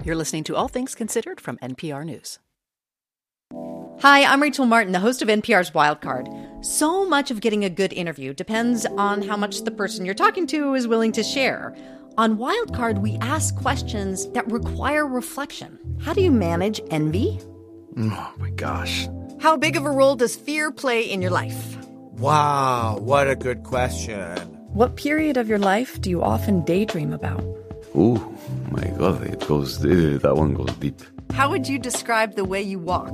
You're listening to All Things Considered from NPR News. Hi, I'm Rachel Martin, the host of NPR's Wildcard. So much of getting a good interview depends on how much the person you're talking to is willing to share. On Wildcard, we ask questions that require reflection. How do you manage envy? Oh my gosh. How big of a role does fear play in your life? Wow, what a good question. What period of your life do you often daydream about? Oh my God, that one goes deep. How would you describe the way you walk?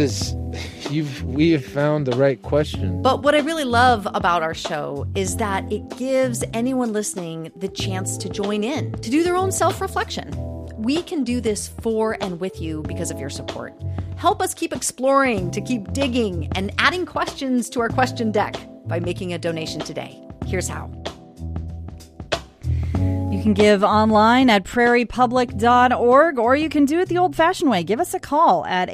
We have found the right question. But what I really love about our show is that it gives anyone listening the chance to join in, to do their own self-reflection. We can do this for and with you because of your support. Help us keep exploring, to keep digging, and adding questions to our question deck by making a donation today. Here's how. You can give online at prairiepublic.org, or you can do it the old-fashioned way. Give us a call at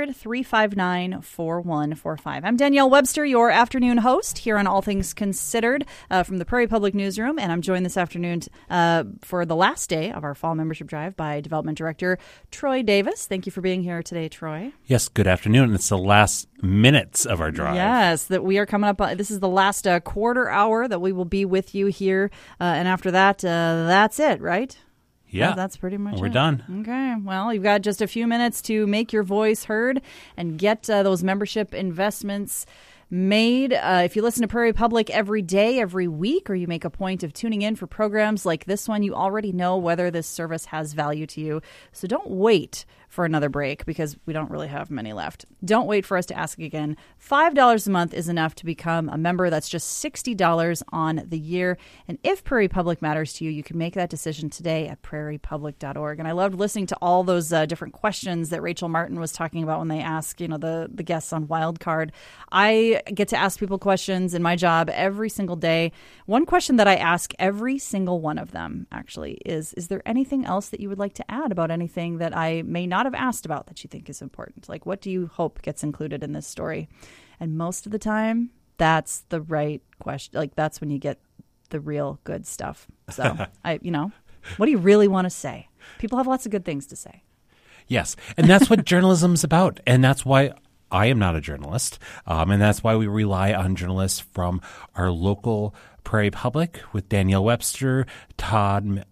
800-359-4145. I'm Danielle Webster, your afternoon host here on All Things Considered from the Prairie Public Newsroom, and I'm joined this afternoon for the last day of our fall membership drive by Development Director Troy Davis. Thank you for being here today, Troy. Yes, good afternoon. It's the last minutes of our drive. Yes, that we are coming up. This is the last quarter hour that we will be with you here, and after that, that's it, right? Yeah. That's pretty much it. We're done. Okay. Well, you've got just a few minutes to make your voice heard and get those membership investments made. If you listen to Prairie Public every day, every week, or you make a point of tuning in for programs like this one, you already know whether this service has value to you. So don't wait for another break because we don't really have many left. Don't wait for us to ask again. $5 a month is enough to become a member. That's just $60 on the year. And if Prairie Public matters to you, you can make that decision today at prairiepublic.org. And I loved listening to all those different questions that Rachel Martin was talking about when they ask, the guests on Wildcard. I get to ask people questions in my job every single day. One question that I ask every single one of them actually is there anything else that you would like to add about anything that I may not have asked about that you think is important? Like, what do you hope gets included in this story? And most of the time, that's the right question. Like, that's when you get the real good stuff. So, what do you really want to say? People have lots of good things to say. Yes, and that's what journalism's about. And that's why I am not a journalist. And that's why we rely on journalists from our local Prairie Public with Danielle Webster, Todd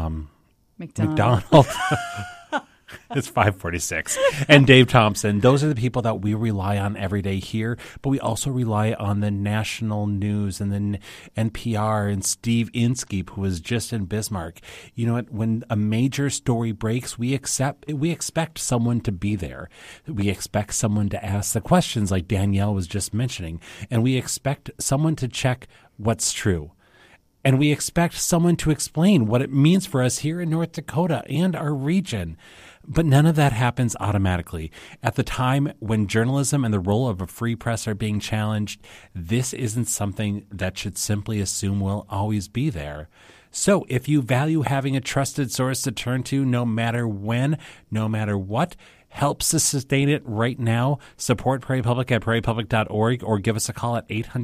McDonald. It's 5:46. And Dave Thompson. Those are the people that we rely on every day here. But we also rely on the national news and then NPR and Steve Inskeep, who was just in Bismarck. You know what? When a major story breaks, we expect someone to be there. We expect someone to ask the questions like Danielle was just mentioning. And we expect someone to check what's true. And we expect someone to explain what it means for us here in North Dakota and our region. But none of that happens automatically. At the time when journalism and the role of a free press are being challenged, this isn't something that should simply assume will always be there. So if you value having a trusted source to turn to no matter when, no matter what, helps to sustain it right now, support Prairie Public at prairiepublic.org or give us a call at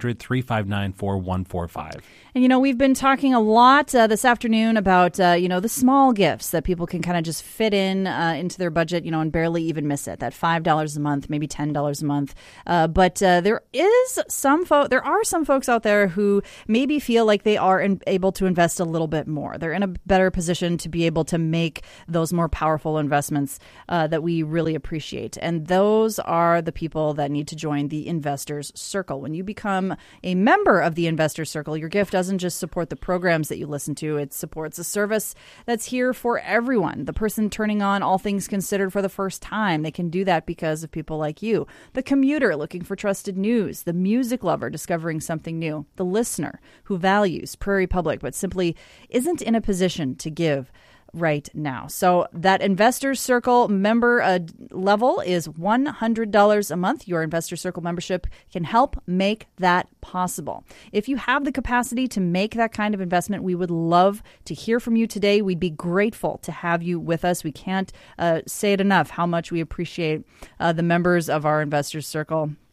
800-359-4145. And, we've been talking a lot this afternoon about, the small gifts that people can kind of just fit into their budget, and barely even miss it. That $5 a month, maybe $10 a month. But there are some folks out there who maybe feel like they are able to invest a little bit more. They're in a better position to be able to make those more powerful investments that we really appreciate. And those are the people that need to join the Investors Circle. When you become a member of the Investors Circle, your gift doesn't just support the programs that you listen to. It supports a service that's here for everyone. The person turning on All Things Considered for the first time, they can do that because of people like you. The commuter looking for trusted news. The music lover discovering something new. The listener who values Prairie Public but simply isn't in a position to give right now. So that Investors Circle member level is $100 a month. Your Investors Circle membership can help make that possible. If you have the capacity to make that kind of investment, we would love to hear from you today. We'd be grateful to have you with us. We can't say it enough how much we appreciate the members of our Investors Circle.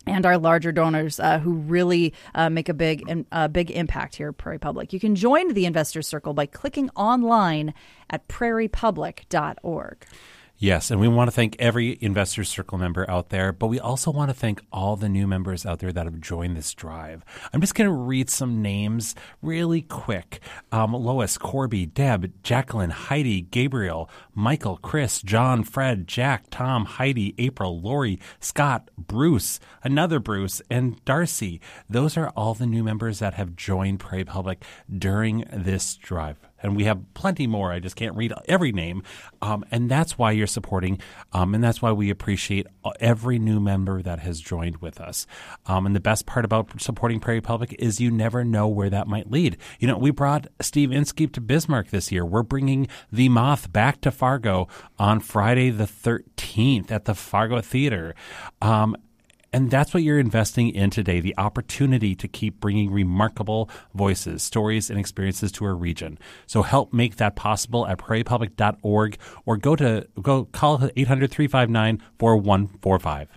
and our larger donors who really make a big impact here at Prairie Public. You can join the Investors Circle by clicking online at prairiepublic.org. Yes, and we want to thank every Investors Circle member out there, but we also want to thank all the new members out there that have joined this drive. I'm just going to read some names really quick. Lois, Corby, Deb, Jacqueline, Heidi, Gabriel, Michael, Chris, John, Fred, Jack, Tom, Heidi, April, Lori, Scott, Bruce, another Bruce, and Darcy. Those are all the new members that have joined Prairie Public during this drive. And we have plenty more. I just can't read every name. And that's why you're supporting. And that's why we appreciate every new member that has joined with us. And the best part about supporting Prairie Public is you never know where that might lead. You know, we brought Steve Inskeep to Bismarck this year. We're bringing The Moth back to Fargo on Friday the 13th at the Fargo Theater. And that's what you're investing in today, the opportunity to keep bringing remarkable voices, stories, and experiences to our region. So help make that possible at prairiepublic.org or go call 800-359-4145.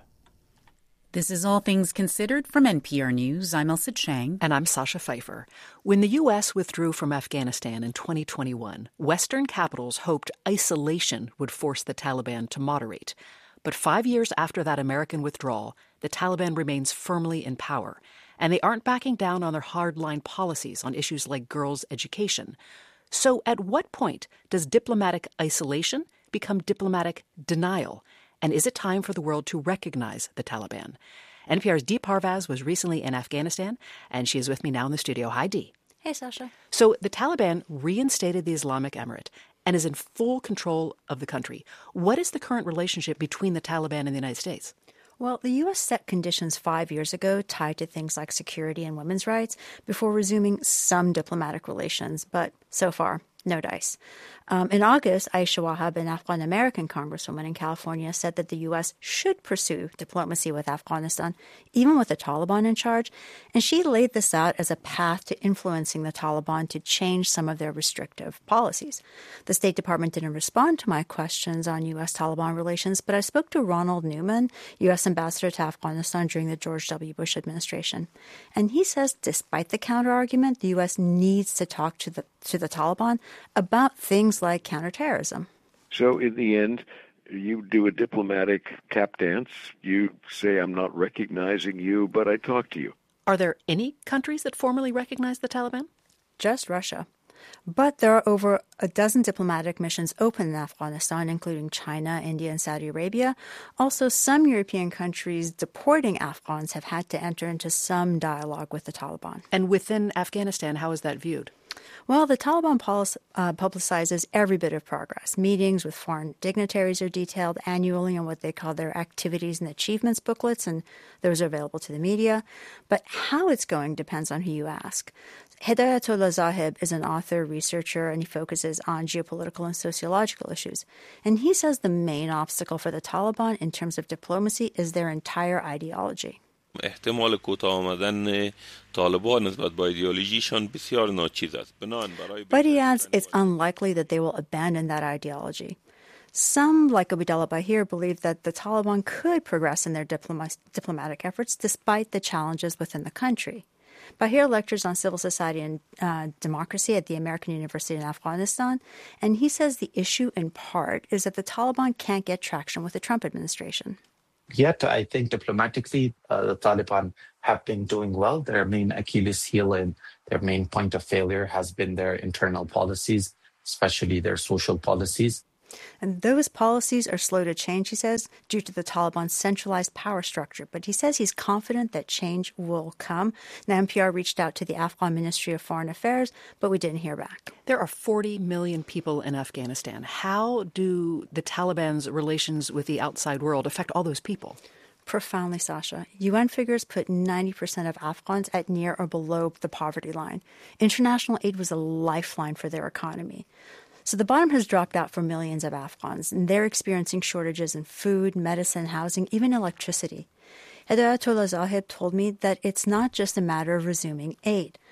This is All Things Considered from NPR News. I'm Elsa Chang. And I'm Sasha Pfeiffer. When the U.S. withdrew from Afghanistan in 2021, Western capitals hoped isolation would force the Taliban to moderate. But 5 years after that American withdrawal, the Taliban remains firmly in power, and they aren't backing down on their hardline policies on issues like girls' education. So at what point does diplomatic isolation become diplomatic denial? And is it time for the world to recognize the Taliban? NPR's Dee Parvaz was recently in Afghanistan, and she is with me now in the studio. Hi, Dee. Hey, Sasha. So the Taliban reinstated the Islamic Emirate and is in full control of the country. What is the current relationship between the Taliban and the United States? Well, the U.S. set conditions 5 years ago tied to things like security and women's rights before resuming some diplomatic relations, but so far, no dice. In August, Aisha Wahab, an Afghan-American congresswoman in California, said that the U.S. should pursue diplomacy with Afghanistan, even with the Taliban in charge, and she laid this out as a path to influencing the Taliban to change some of their restrictive policies. The State Department didn't respond to my questions on U.S.-Taliban relations, but I spoke to Ronald Newman, U.S. ambassador to Afghanistan during the George W. Bush administration, and he says despite the counter-argument, the U.S. needs to talk to the Taliban about things like counterterrorism. So in the end, you do a diplomatic tap dance. You say, I'm not recognizing you, but I talk to you. Are there any countries that formally recognize the Taliban? Just Russia. But there are over a dozen diplomatic missions open in Afghanistan, including China, India, and Saudi Arabia. Also, some European countries deporting Afghans have had to enter into some dialogue with the Taliban. And within Afghanistan, how is that viewed? Well, the Taliban publicizes every bit of progress. Meetings with foreign dignitaries are detailed annually on what they call their activities and achievements booklets, and those are available to the media. But how it's going depends on who you ask. Hidayatullah Zahib is an author, researcher, and he focuses on geopolitical and sociological issues. And he says the main obstacle for the Taliban in terms of diplomacy is their entire ideology. احتمال کوتاه آمدن طالبان نسبت با ایدئولوژیشان بسیار ناچیز است. But he adds it's unlikely that they will abandon that ideology. Some, like Abdullah Bahir, believe that the Taliban could progress in their diplomatic efforts despite the challenges within the country. Bahir lectures on civil society and democracy at the American University in Afghanistan, and he says the issue in part is that the Taliban can't get traction with the Trump administration. Yet, I think diplomatically, the Taliban have been doing well. Their main Achilles heel and their main point of failure has been their internal policies, especially their social policies. And those policies are slow to change, he says, due to the Taliban's centralized power structure. But he says he's confident that change will come. Now, NPR reached out to the Afghan Ministry of Foreign Affairs, but we didn't hear back. There are 40 million people in Afghanistan. How do the Taliban's relations with the outside world affect all those people? Profoundly, Sasha. UN figures put 90% of Afghans at near or below the poverty line. International aid was a lifeline for their economy. So the bottom has dropped out for millions of Afghans, and they're experiencing shortages in food, medicine, housing, even electricity. Hidayatullah Zahib told me that it's not just a matter of resuming aid.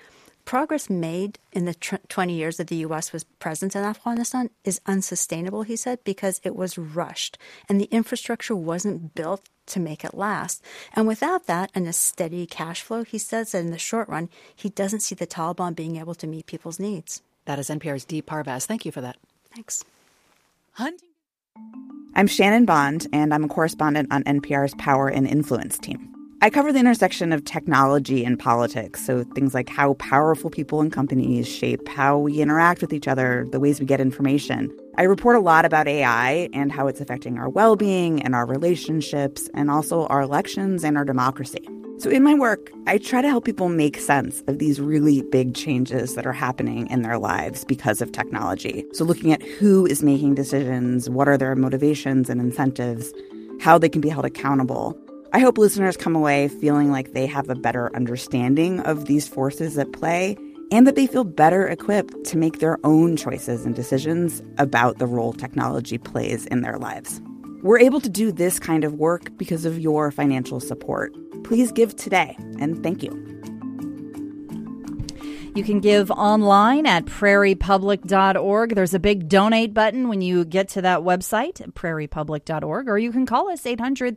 progress made in the 20 years that the U.S. was present in Afghanistan is unsustainable, he said, because it was rushed and the infrastructure wasn't built to make it last. And without that and a steady cash flow, he says that in the short run, he doesn't see the Taliban being able to meet people's needs. That is NPR's Dee Parvaz. Thank you for that. Thanks. I'm Shannon Bond, and I'm a correspondent on NPR's Power and Influence team. I cover the intersection of technology and politics, so things like how powerful people and companies shape how we interact with each other, the ways we get information. I report a lot about AI and how it's affecting our well-being and our relationships, and also our elections and our democracy. So in my work, I try to help people make sense of these really big changes that are happening in their lives because of technology. So looking at who is making decisions, what are their motivations and incentives, how they can be held accountable. I hope listeners come away feeling like they have a better understanding of these forces at play and that they feel better equipped to make their own choices and decisions about the role technology plays in their lives. We're able to do this kind of work because of your financial support. Please give today, and thank you. You can give online at prairiepublic.org. There's a big donate button when you get to that website, prairiepublic.org, or you can call us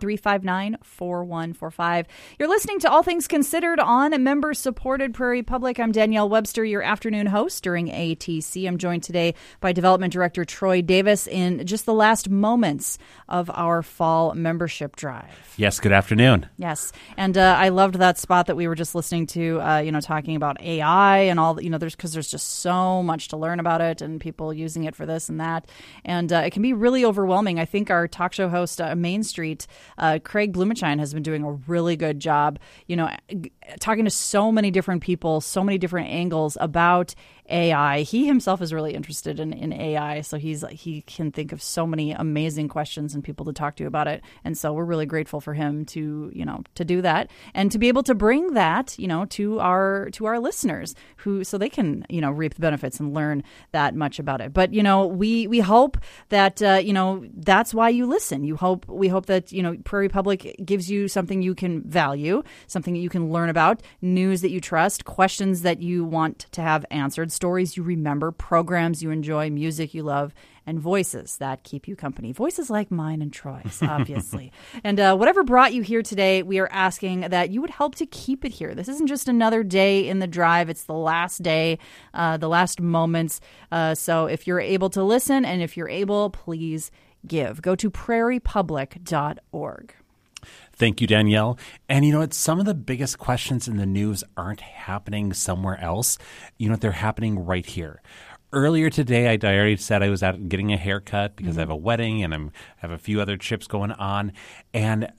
800-359-4145. You're listening to All Things Considered on a member-supported Prairie Public. I'm Danielle Webster, your afternoon host during ATC. I'm joined today by Development Director Troy Davis in just the last moments of our fall membership drive. Yes, good afternoon. Yes, and I loved that spot that we were just listening to, talking about AI and all, there's just so much to learn about it and people using it for this and that. And it can be really overwhelming. I think our talk show host, Main Street, Craig Blumenshine, has been doing a really good job, talking to so many different people, so many different angles about AI. He himself is really interested in AI, so he can think of so many amazing questions and people to talk to about it. And so we're really grateful for him to do that and to be able to bring that, to our listeners so they can, reap the benefits and learn that much about it. But, we hope that, that's why you listen. We hope that, Prairie Public gives you something you can value, something that you can learn about, news that you trust, questions that you want to have answered, stories you remember, programs you enjoy, music you love, and voices that keep you company. Voices like mine and Troy's, obviously. And whatever brought you here today, we are asking that you would help to keep it here. This isn't just another day in the drive. It's the last day, the last moments. So if you're able to listen and if you're able, please give. Go to prairiepublic.org. Thank you, Danielle. And some of the biggest questions in the news aren't happening somewhere else. They're happening right here. Earlier today, I already said I was out getting a haircut because I have a wedding and I have a few other trips going on. And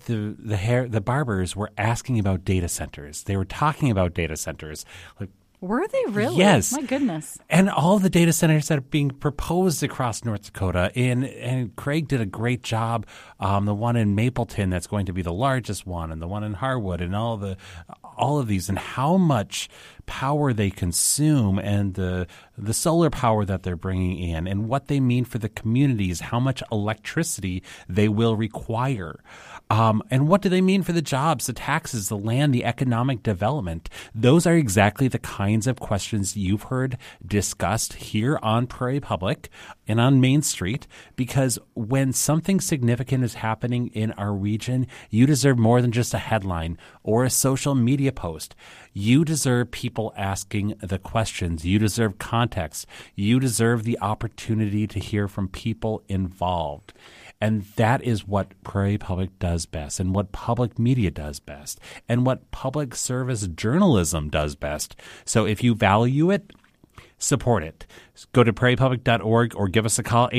the barbers were asking about data centers. They were talking about data centers. Were they really? Yes. My goodness. And all the data centers that are being proposed across North Dakota. And Craig did a great job. The one in Mapleton, that's going to be the largest one, and the one in Harwood, and all of these, and how much power they consume, and the solar power that they're bringing in, and what they mean for the communities, how much electricity they will require. And what do they mean for the jobs, the taxes, the land, the economic development? Those are exactly the kinds of questions you've heard discussed here on Prairie Public and on Main Street, because when something significant is happening in our region, you deserve more than just a headline or a social media post. You deserve people asking the questions. You deserve context. You deserve the opportunity to hear from people involved. And that is what Prairie Public does best, and what public media does best, and what public service journalism does best. So if you value it, support it. Go to prairiepublic.org or give us a call,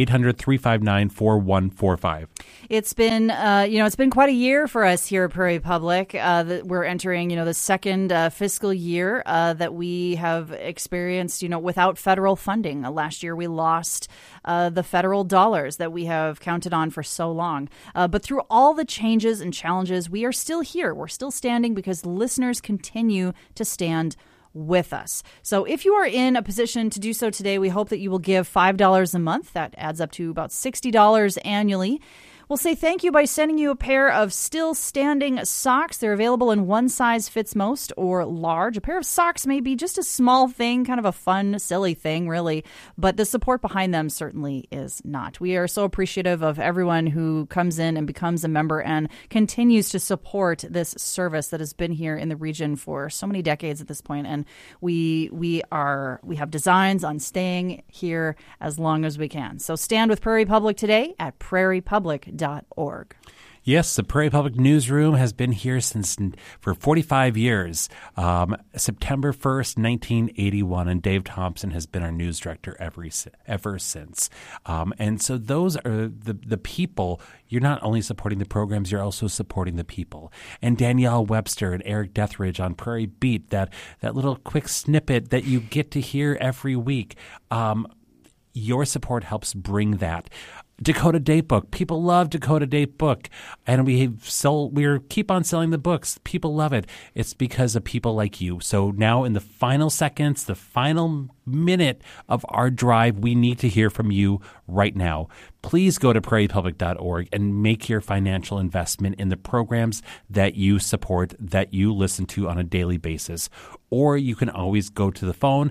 800-359-4145. It's been, it's been quite a year for us here at Prairie Public. We're entering, the second fiscal year that we have experienced, without federal funding. Last year we lost the federal dollars that we have counted on for so long. But through all the changes and challenges, we are still here. We're still standing because listeners continue to stand with us. So if you are in a position to do so today, we hope that you will give $5 a month. That adds up to about $60 annually. We'll say thank you by sending you a pair of Still Standing socks. They're available in one size fits most or large. A pair of socks may be just a small thing, kind of a fun, silly thing, really, but the support behind them certainly is not. We are so appreciative of everyone who comes in and becomes a member and continues to support this service that has been here in the region for so many decades at this point. And we have designs on staying here as long as we can. So stand with Prairie Public today at prairiepublic.org. Yes, the Prairie Public Newsroom has been here for 45 years, September 1st, 1981, and Dave Thompson has been our news director ever since. And so those are the people. You're not only supporting the programs, you're also supporting the people. And Danielle Webster and Eric Deathridge on Prairie Beat, that little quick snippet that you get to hear every week, your support helps bring that. Dakota Datebook. People love Dakota Datebook, and we keep on selling the books. People love it. It's because of people like you. So now in the final seconds, the final minute of our drive, we need to hear from you right now. Please go to prairiepublic.org and make your financial investment in the programs that you support, that you listen to on a daily basis. Or you can always go to the phone,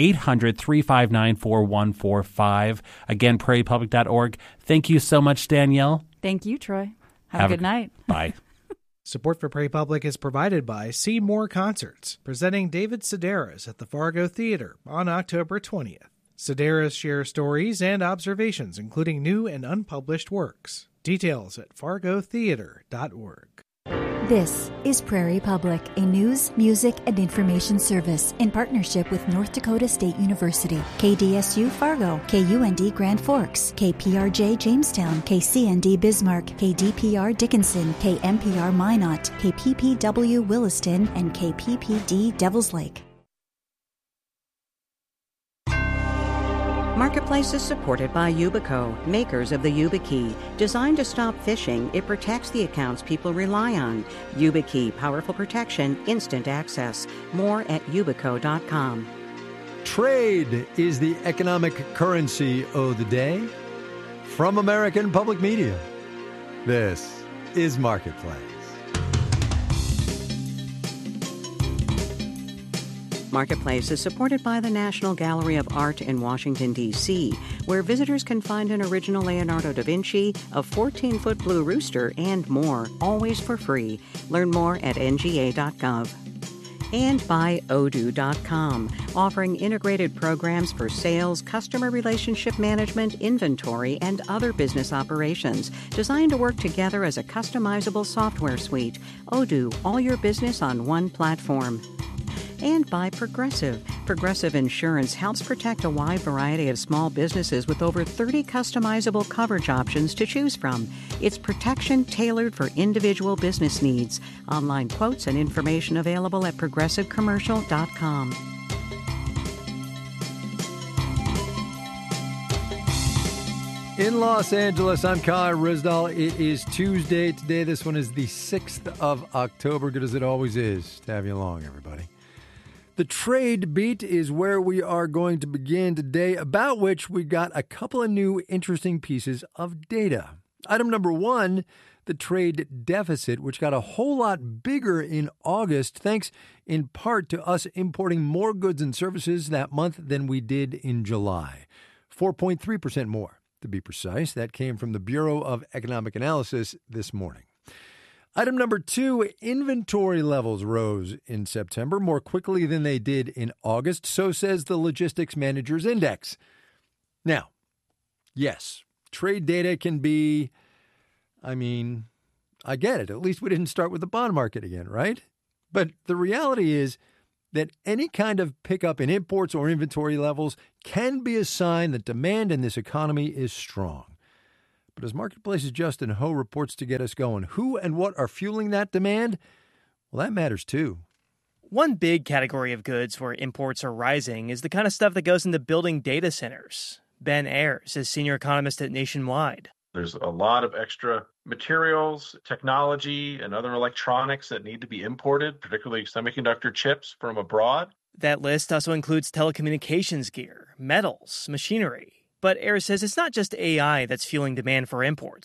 800-359-4145. Again, prairiepublic.org. Thank you so much, Danielle. Thank you, Troy. Have a good night. Bye. Support for Prairie Public is provided by See More Concerts, presenting David Sedaris at the Fargo Theater on October 20th. Sedaris shares stories and observations, including new and unpublished works. Details at fargotheater.org. This is Prairie Public, a news, music, and information service in partnership with North Dakota State University, KDSU Fargo, KUND Grand Forks, KPRJ Jamestown, KCND Bismarck, KDPR Dickinson, KMPR Minot, KPPW Williston, and KPPD Devils Lake. Marketplace is supported by Yubico, makers of the YubiKey. Designed to stop phishing, it protects the accounts people rely on. YubiKey, powerful protection, instant access. More at yubico.com. Trade is the economic currency of the day. From American Public Media, this is Marketplace. Marketplace is supported by the National Gallery of Art in Washington, D.C., where visitors can find an original Leonardo da Vinci, a 14-foot blue rooster, and more, always for free. Learn more at nga.gov. And by Odoo.com, offering integrated programs for sales, customer relationship management, inventory, and other business operations, designed to work together as a customizable software suite. Odoo, all your business on one platform. And by Progressive. Progressive Insurance helps protect a wide variety of small businesses with over 30 customizable coverage options to choose from. It's protection tailored for individual business needs. Online quotes and information available at progressivecommercial.com. In Los Angeles, I'm Kai Rizdal. It is Tuesday today. This one is the 6th of October. Good as it always is to have you along, everybody. The trade beat is where we are going to begin today, about which we got a couple of new interesting pieces of data. Item number one, the trade deficit, which got a whole lot bigger in August, thanks in part to us importing more goods and services that month than we did in July. 4.3% more, to be precise. That came from the Bureau of Economic Analysis this morning. Item number two, inventory levels rose in September more quickly than they did in August, so says the Logistics Managers Index. Now, yes, trade data can be, I get it. At least we didn't start with the bond market again, right? But the reality is that any kind of pickup in imports or inventory levels can be a sign that demand in this economy is strong. But as Marketplace's Justin Ho reports to get us going, who and what are fueling that demand? Well, that matters too. One big category of goods where imports are rising is the kind of stuff that goes into building data centers. Ben Ayers is senior economist at Nationwide. There's a lot of extra materials, technology, and other electronics that need to be imported, particularly semiconductor chips from abroad. That list also includes telecommunications gear, metals, machinery. But Ayers says it's not just AI that's fueling demand for imports.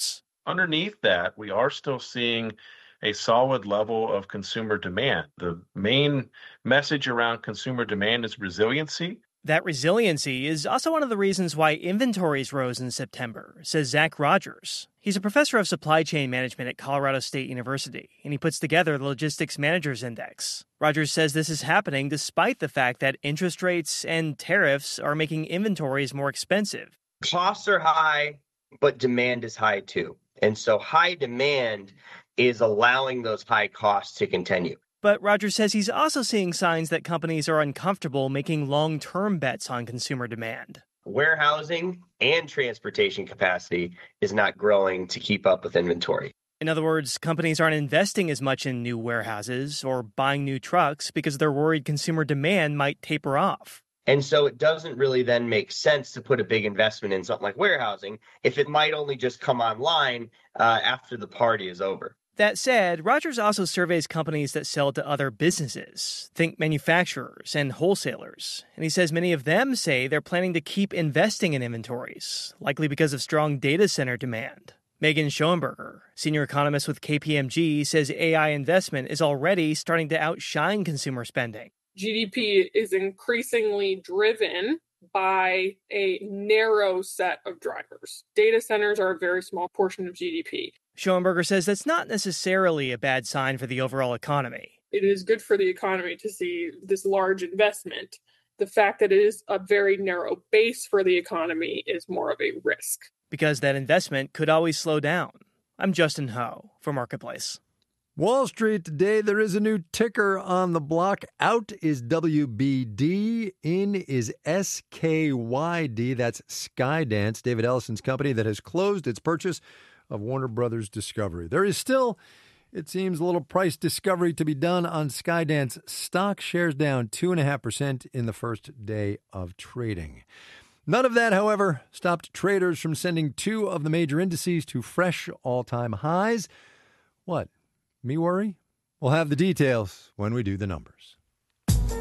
underneath that, we are still seeing a solid level of consumer demand. The main message around consumer demand is resiliency. That resiliency is also one of the reasons why inventories rose in September, says Zach Rogers. He's a professor of supply chain management at Colorado State University, and he puts together the Logistics Managers Index. Rogers says this is happening despite the fact that interest rates and tariffs are making inventories more expensive. Costs are high, but demand is high too. And so high demand is allowing those high costs to continue. But Rogers says he's also seeing signs that companies are uncomfortable making long-term bets on consumer demand. Warehousing and transportation capacity is not growing to keep up with inventory. In other words, companies aren't investing as much in new warehouses or buying new trucks because they're worried consumer demand might taper off. And so it doesn't really then make sense to put a big investment in something like warehousing if it might only just come online after the party is over. That said, Rogers also surveys companies that sell to other businesses, think manufacturers and wholesalers. And he says many of them say they're planning to keep investing in inventories, likely because of strong data center demand. Megan Schoenberger, senior economist with KPMG, says AI investment is already starting to outshine consumer spending. GDP is increasingly driven by a narrow set of drivers. Data centers are a very small portion of GDP. Schoenberger says that's not necessarily a bad sign for the overall economy. It is good for the economy to see this large investment. The fact that it is a very narrow base for the economy is more of a risk. Because that investment could always slow down. I'm Justin Ho for Marketplace. Wall Street today, there is a new ticker on the block. Out is WBD, in is SKYD. That's Skydance, David Ellison's company that has closed its purchase of Warner Brothers Discovery. There is still, it seems, a little price discovery to be done on Skydance stock. Shares down 2.5% in the first day of trading. None of that, however, stopped traders from sending two of the major indices to fresh all-time highs. What? Me worry? We'll have the details when we do the numbers.